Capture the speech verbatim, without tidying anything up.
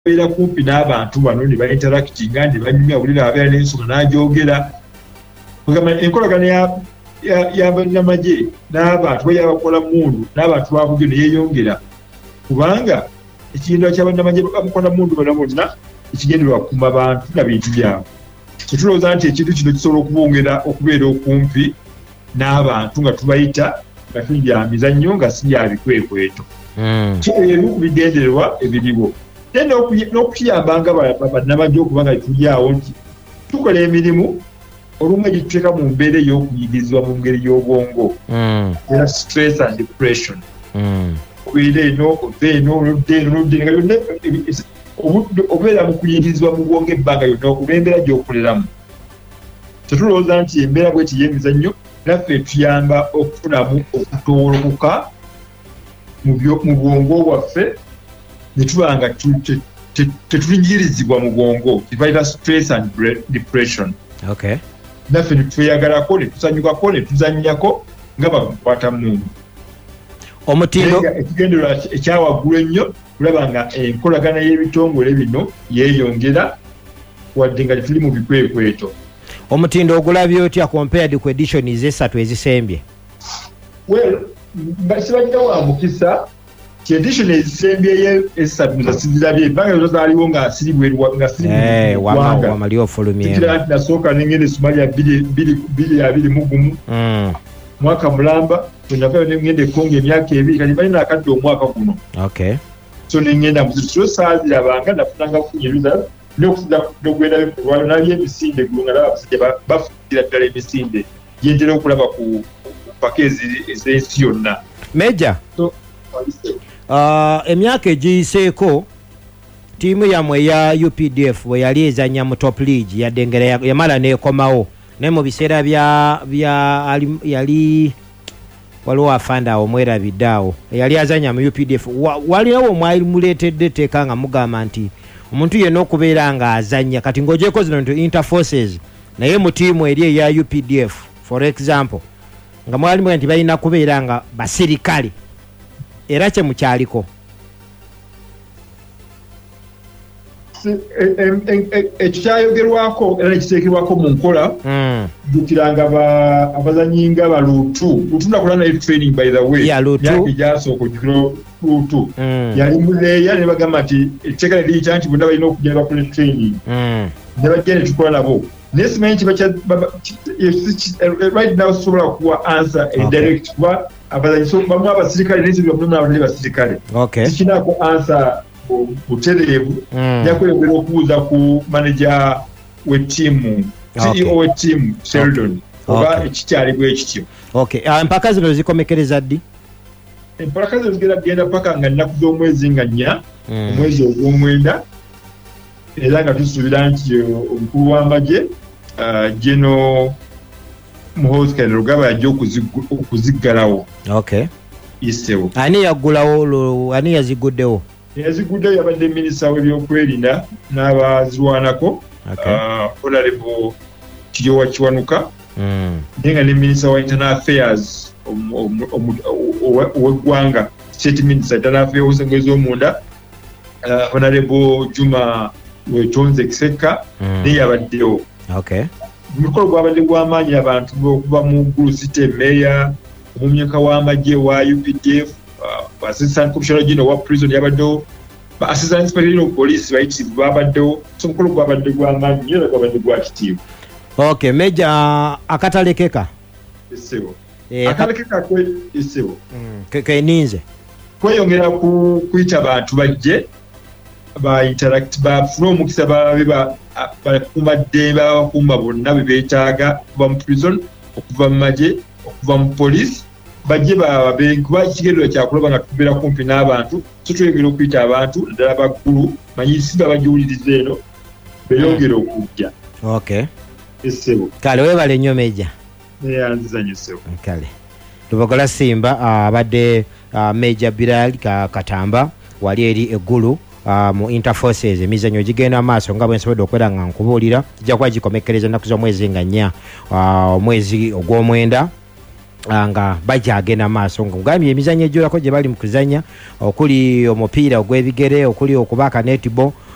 era kumpi n'abantu bano ne bainteractinga ne banyumya bulira abeera n'ensonga n'agyogera kugamba enkolagana y'abannamagye n'abantu bali abakola mundu n'abantu babulijjo ne yeeyongera kubanga ekigendera ky'abannamagye bamukola mundu bonna bonna ekigenderwa kukuuma abantu na bintu byabwe. Tetulowooza nti ekintu kino kisobola okubongera okubeera okumpi n'abantu nga tubayita nga tuli bya mizannyo nga si bya bikwekweto. Ebimu ku bigendererwa ebiriwo naye n'okuyambanga bannamagye okubanga tulyawo nti tukola emirimu olumu egituteeka mu mbeera ey'okuyigirizibwa mu ngeri y'obwongo era stress and depression obeera eno ova eno oludde eno oludde nga yonna obeera mu kuyigirizibwa mu bwongo ebbanga yonna olw'embeera gy'okoleramu. Tetulowooza nti embeera bweti y'emizannyo naffe tuyamba okufunamu okutoolokoka mu bwongo bwaffe ne tuba nga tetulingirizibwa mu bwongo kibayita stress and depression. Okay. Naffe netweyagalako ne tusanyukako ne tuzannyako nga bakwata mundu. Omutindo ekigendererwa ekyawaggulu ennyo tulaba nga enkolagana y'ebitongole bino yeeyongera wadde nga tetuli mu bikwekweto. Omutindo ogulabye otya compared ku editions esatu ezisembye? Well, sibajja wa mukisa ki edition ezisembyeyo esatu nga sizirabye ebbanga zo zaaliwo nga siri bweru nga siri wamali ofulumye nti nasooka nengenda Somalia bbiri abiri mu gumu mwaka mulamba tonavayo nengenda ekongo emyaka ebiri kati balina akadde omwaka guno. Okay. So nengenda muzitu so saazirabanga nafunanga kufunye result n'okusiza n'ogwenda kulwala nalya emisinde gulunga n'abasajja bafugira ddala emisinde gyentera okulaba ku paka ez'ensi yonna. Meja, uh, emyaka egiyiseeko ttiimu yammwe eya U P D F bwe yali ezannya mu top league yaddengera yamala n'ekomawo naye mu biseera bya bya yali waliwo afanda awo mwerabidde awo eyali azannya mu U P D F walinawo mwali muleetedde etteeka nga mugamba nti omuntu yenna okubeera nga azannya kati ng'ogyeko zino nti interforces naye mu ttiimu eri eya U P D F for example nga mwalimu nti balina kubeera nga basirikale era kye mukyaliko. Ekikyayogerwako era nekiteekebwako mu nkola jjukiranga abazanyi nga baluutu luutu nakola naye training by the way myaka egyasooka ojjukira luutu yali muleeya ne bagamba nti etteeka ne liyita nti bonna balina okujja ne bakola training ne bajja ne tukola nabo naye simanyi kiba right now sobola kuwa answer indirect kuba abazanyi bamu abasirikale naye sibyamunomu n'abatali basirikale tikinaako answer butereevu yakweyongera okubuuza ku manager w'ettiimu C E O w'ettiimu Sheldon oba ekikyali bwe kityo. Empaka zino zikomekereza ddi? Empaka zino zigenda kugenda paka nga nnaku z'omwezi nga nnya omwezi ogw'omwenda era nga tusuubira nti omukulu w'amagye General Muhoozi Kainerugaba yajja okuziggalawo. Isewo ani yaggulawo ani yaziguddewo? Yaziguddeyo yabadde minisita w'ebyokwerinda n'abazirwanako Honorable Kiryowa Kiwanuka naye nga ne minisita wa internal affairs ow'eggwanga state minister internal affairs ez'omunda Honorable Juma Wetonze Kisekka naye yabaddewo. Omukolo gwabadde gw'amaanyi abantu okuva mu Gulu City Mayor omumyuka w'amagye wa U P D F Assistant Commissioner General wa Prison yabaddewo Assistant Inspector General of Police bayitirivu babaddewo so omukolo gwabadde gw'amaanyi nnyo era gwabadde gwa kitiibwa. Okay, Meja akatale keka Isebo akatale keka kwe Isebo keninze kweyongera kuyita abantu bajje ba interact ba from omukisa babe bakuuma ddembe abakuuma bonna be beetaaga okuva mu prison okuva mu magye okuva mu police bajje babe kuba ekigendererwa kyakulaba nga tubeera kumpi n'abantu so tweyongera okuyita abantu naddala baggulu manyi si babagiwuliriza eno beyongera okujja. Okay. Isebo kale webale nnyo Meja. Neyanzizanyo Isebo kale Lubogola Simba abadde Meja Bilal Katamba wali eri eggulu Uh, mu interforces emizanyo gigenda maaso nga bwe nsobodde okwera nga nkubuulira kijja kuba gikomekereza ennaku z'omwezi nga nnya omwezi uh, ogw'omwenda uh, nga bajja agenda maaso nga kugambye emizanyo egyolako gye bali mu kuzanya okuli omupiira ogw'ebigere okuli okubaaka netball